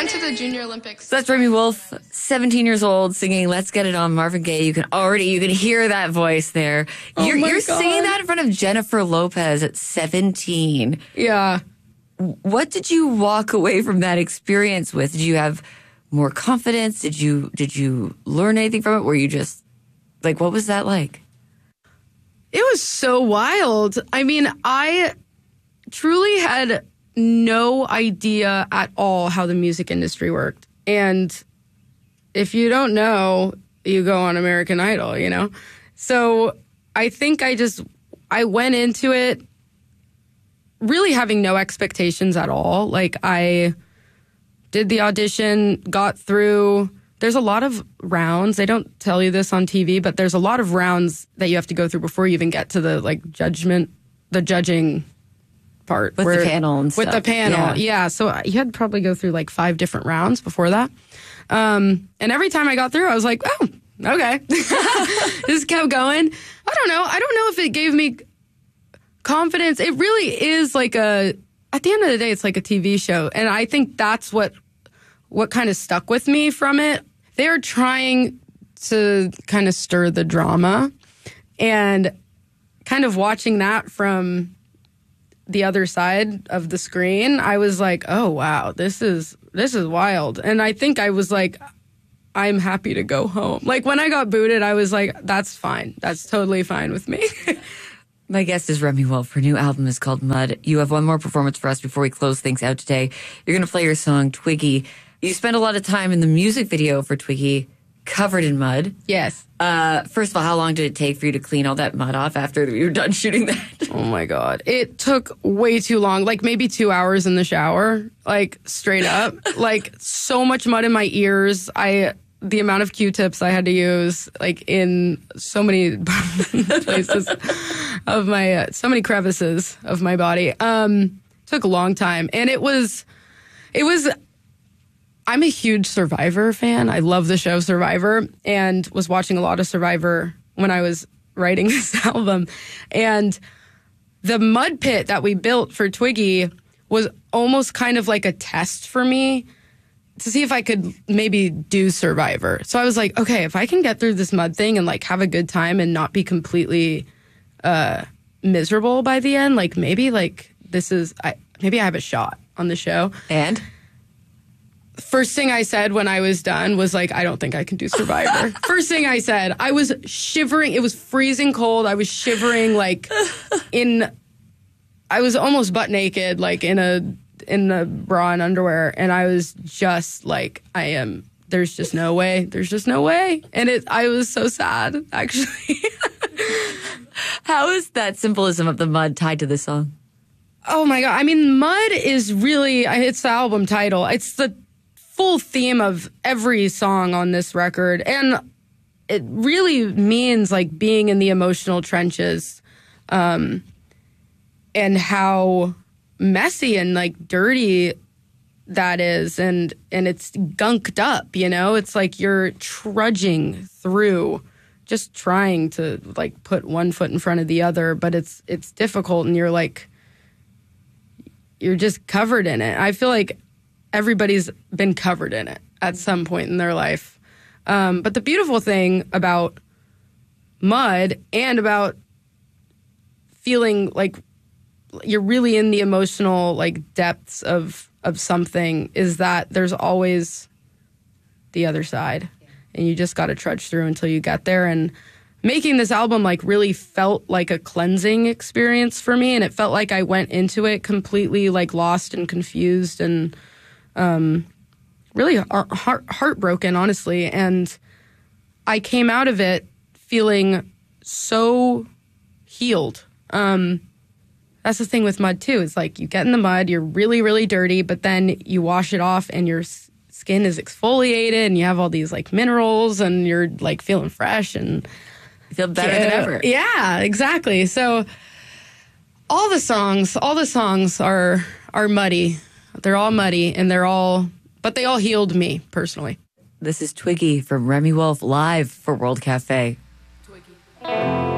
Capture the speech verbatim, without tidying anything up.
went to the Junior Olympics. So that's Remi Wolf, seventeen years old, singing "Let's Get It On" Marvin Gaye. You can already, you can hear that voice there. Oh you're my you're God. singing that in front of Jennifer Lopez at seventeen. Yeah. What did you walk away from that experience with? Did you have more confidence? Did you did you learn anything from it? Were you just like, what was that like? It was so wild. I mean, I truly had no idea at all how the music industry worked. And if you don't know, you go on American Idol, you know? So I think I just, I went into it really having no expectations at all. Like, I did the audition, got through. There's a lot of rounds. They don't tell you this on T V, but there's a lot of rounds that you have to go through before you even get to the, like, judgment, the judging part. With where, the panel and With stuff. the panel, yeah. Yeah. yeah. So you had to probably go through, like, five different rounds before that. Um, and every time I got through, I was like, oh, okay. Just kept going. I don't know. I don't know if it gave me confidence. It really is like a, at the end of the day, it's like a T V show. And I think that's what, what kind of stuck with me from it. They're trying to kind of stir the drama, and kind of watching that from the other side of the screen, I was like, oh, wow, this is, this is wild. And I think I was like, I'm happy to go home. Like, when I got booted, I was like, that's fine. That's totally fine with me. My guest is Remi Wolf. Her new album is called Mud. You have one more performance for us before we close things out today. You're going to play your song, Twiggy. You spent a lot of time in the music video for Twiggy, covered in mud. Yes. Uh, first of all, how long did it take for you to clean all that mud off after you were done shooting that? Oh, my God. It took way too long, like maybe two hours in the shower, like straight up. Like, so much mud in my ears. I... The amount of Q-tips I had to use, like, in so many places of my, uh, so many crevices of my body, um, took a long time. And it was, it was, I'm a huge Survivor fan. I love the show Survivor, and was watching a lot of Survivor when I was writing this album. And the mud pit that we built for Twiggy was almost kind of like a test for me to see if I could maybe do Survivor. So I was like, okay, if I can get through this mud thing and, like, have a good time and not be completely uh, miserable by the end, like, maybe, like, this is, I, maybe I have a shot on the show. And? First thing I said when I was done was, like, I don't think I can do Survivor. First thing I said. I was shivering. It was freezing cold. I was shivering, like, in, I was almost butt naked, like, in a, in the bra and underwear, and I was just like, I am, there's just no way, there's just no way. And it, I was so sad, actually. How is that symbolism of the mud tied to this song? Oh my God. I mean, mud is really, it's the album title. It's the full theme of every song on this record. And it really means, like, being in the emotional trenches, um, and how messy and, like, dirty that is, and and it's gunked up, you know? It's like you're trudging through, just trying to, like, put one foot in front of the other, but it's it's difficult, and you're like, you're just covered in it. I feel like everybody's been covered in it at some point in their life. Um, but the beautiful thing about mud, and about feeling like you're really in the emotional, like, depths of, of something, is that there's always the other side. Yeah. And you just got to trudge through until you get there. And making this album, like, really felt like a cleansing experience for me. And it felt like I went into it completely, like, lost and confused and um, really heart- heartbroken, honestly. And I came out of it feeling so healed. Um, That's the thing with mud, too. It's like you get in the mud, you're really, really dirty, but then you wash it off and your s- skin is exfoliated and you have all these, like, minerals and you're, like, feeling fresh and You feel better yeah, than ever. Yeah, exactly. So all the songs, all the songs are are muddy. They're all muddy, and they're all, but they all healed me personally. This is Twiggy from Remi Wolf live for World Cafe. Twiggy.